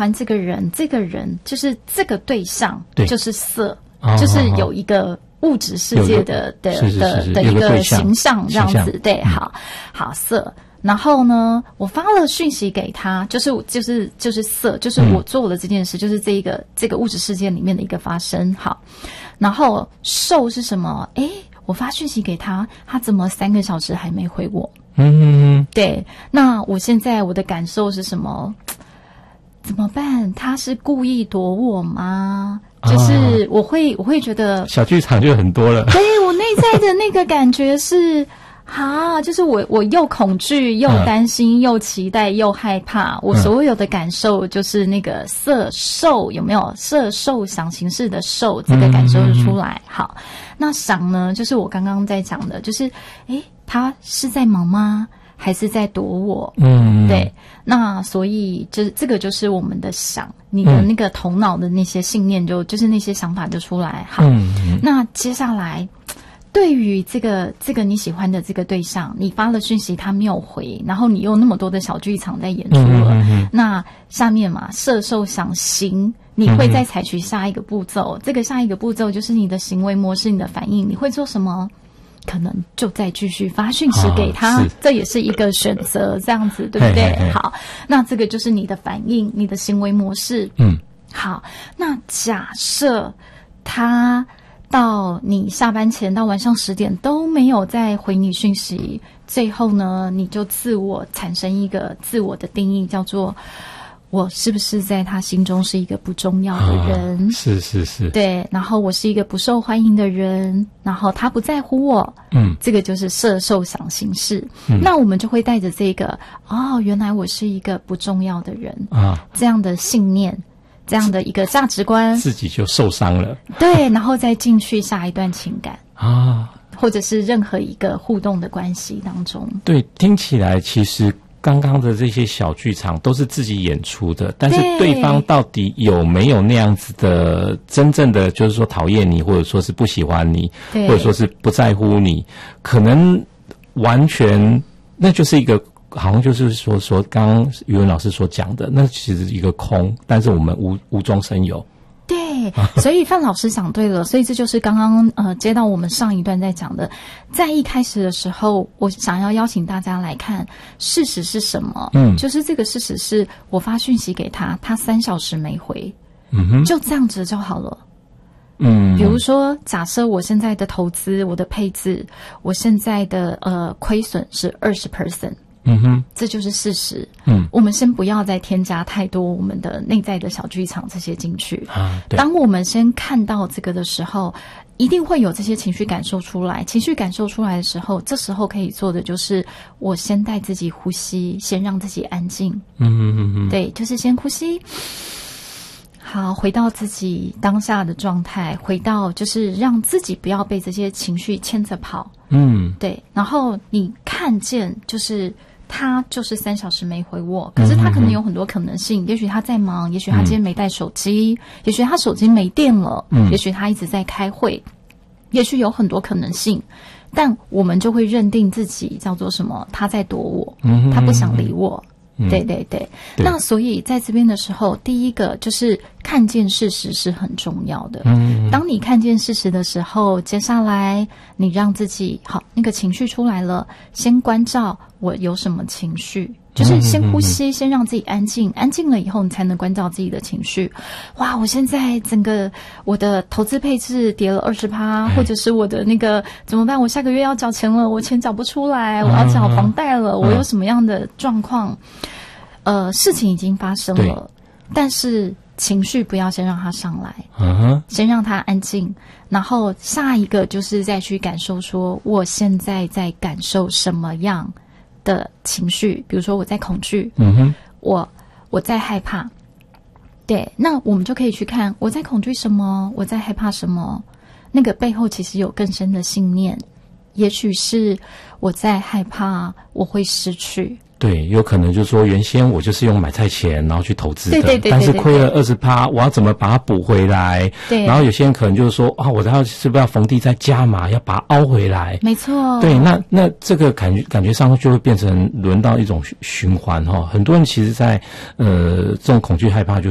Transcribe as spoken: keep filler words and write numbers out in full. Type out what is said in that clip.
欢这个人，这个人就是这个对象， 对， 就是色， 哦、 就是有一个物质世界的的是是是是的的一个形象这样子，对，嗯、好好色。然后呢，我发了讯息给他，就是就是就是色，就是我做了这件事，嗯、就是这一个这个物质世界里面的一个发生。好，然后受是什么？诶，我发讯息给他，他怎么三个小时还没回我？ 嗯， 对。那我现在我的感受是什么？怎么办？他是故意躲我吗？就是我会我会觉得小剧场就很多了。 对，我内在的那个感觉是。啊，就是我，我又恐惧，又担心，又期待，又害怕。我所有的感受就是那个色受，有没有色受想行识的受，这个感受就出来。好，那想呢，就是我刚刚在讲的，就是诶，他是在忙吗？还是在躲我？嗯，对。那所以这这个就是我们的想，你的那个头脑的那些信念就，就就是那些想法就出来。好，嗯、那接下来。对于这个这个你喜欢的这个对象，你发了讯息他没有回，然后你又那么多的小剧场在演出了，嗯嗯嗯那下面嘛，色受想行，你会再采取下一个步骤，嗯嗯这个下一个步骤就是你的行为模式，你的反应，你会做什么？可能就再继续发讯息给他，哦、这也是一个选择，这样子对不对？嘿嘿嘿好，那这个就是你的反应，你的行为模式。嗯，好，那假设他。到你下班前到晚上十点都没有再回你讯息，最后呢，你就自我产生一个自我的定义，叫做我是不是在他心中是一个不重要的人？ 啊、是是是， 对。然后我是一个不受欢迎的人，然后他不在乎我，嗯，这个就是色受想行识。嗯、那我们就会带着这个哦，原来我是一个不重要的人啊，这样的信念。这样的一个价值观， 自己就受伤了。 对，然后再进去下一段情感啊， 或者是任何一个互动的关系当中。 对，听起来其实刚刚的这些小剧场都是自己演出的，但是对方到底有没有那样子的真正的，就是说讨厌你，或者说是不喜欢你，或者说是不在乎你，可能完全那就是一个。好像就是说说刚刚语文老师所讲的，那其实是一个空，但是我们无无中生有。 对，所以范老师讲对了，所以这就是刚刚呃接到我们上一段在讲的，在一开始的时候，我想要邀请大家来看事实是什么。嗯，就是这个事实是我发讯息给他，他三小时没回，嗯哼，就这样子就好了。嗯，比如说，假设我现在的投资，我的配置，我现在的呃亏损是二十 percent。嗯哼，这就是事实。嗯，我们先不要再添加太多我们的内在的小剧场这些进去。啊，对。当我们先看到这个的时候，一定会有这些情绪感受出来。情绪感受出来的时候，这时候可以做的就是我先带自己呼吸，先让自己安静。嗯嗯嗯嗯，对，就是先呼吸。好，回到自己当下的状态，回到就是让自己不要被这些情绪牵着跑。嗯，对。然后你看见就是。他就是三小时没回我，可是他可能有很多可能性，嗯、也许他在忙，也许他今天没带手机，嗯、也许他手机没电了，嗯、也许他一直在开会，也许有很多可能性，但我们就会认定自己叫做什么？他在躲我，嗯、他不想理我。嗯、对对对，对那所以在这边的时候，第一个就是看见事实是很重要的。嗯，当你看见事实的时候，接下来你让自己好，那个情绪出来了，先关照我有什么情绪，就是先呼吸，先让自己安静，安静了以后，你才能关照自己的情绪。哇，我现在整个我的投资配置跌了二十趴，或者是我的那个怎么办？我下个月要缴钱了，我钱缴不出来，我要缴房贷了，我有什么样的状况？呃，事情已经发生了，但是情绪不要先让它上来，嗯、先让它安静，然后下一个就是再去感受说，我现在在感受什么样的情绪，比如说我在恐惧，嗯哼，我我在害怕，对，那我们就可以去看我在恐惧什么，我在害怕什么，那个背后其实有更深的信念，也许是我在害怕我会失去。 对，有可能就是说，原先我就是用买菜钱然后去投资的， 对对对对对对， 但是亏了二十趴，我要怎么把它补回来？ 对， 然后有些人可能就是说，啊，我要是不是要逢低再加码，要把它凹回来？ 没错。 对，那那这个感觉感觉上就会变成轮到一种循环哈。很多人其实在呃这种恐惧害怕就